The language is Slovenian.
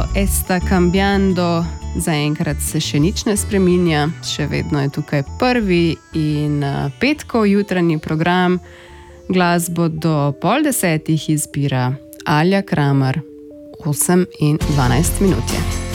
esta cambiando, zaenkrat se še nič ne spreminja, še vedno je tukaj prvi in petkov jutranji program. Glasbo do 9:30 izbira Alja Kramer, 8 in 12 minut je.